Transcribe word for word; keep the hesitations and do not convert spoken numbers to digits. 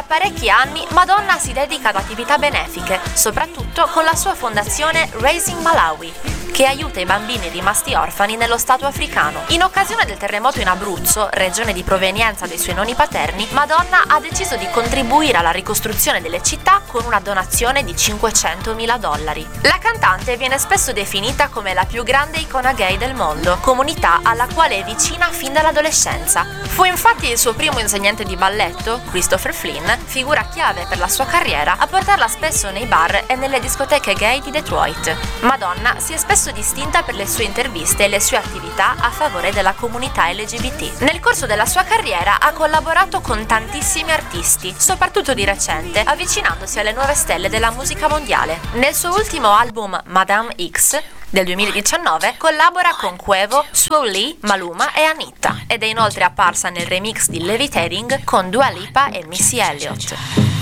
parecchi anni Madonna si dedica ad attività benefiche, soprattutto con la sua fondazione Raising Malawi, che aiuta i bambini rimasti orfani nello stato africano. In occasione del terremoto in Abruzzo, regione di provenienza dei suoi nonni paterni, Madonna ha deciso di contribuire alla ricostruzione delle città con una donazione di cinquecentomila dollari. La cantante viene spesso definita come la più grande icona gay del mondo, comunità alla quale è vicina fin dall'adolescenza. Fu infatti il suo primo insegnante di balletto, Christopher Flynn, figura chiave per la sua carriera, a portarla spesso nei bar e nelle discoteche gay di Detroit. Madonna si è spesso distinta per le sue interviste e le sue attività a favore della comunità L G B T. Nel corso della sua carriera ha collaborato con tantissimi artisti, soprattutto di recente, avvicinandosi alle nuove stelle della musica mondiale. Nel suo ultimo album Madame X del duemiladiciannove collabora con Quavo, Swae Lee, Maluma e Anitta ed è inoltre apparsa nel remix di Levitating con Dua Lipa e Missy Elliott.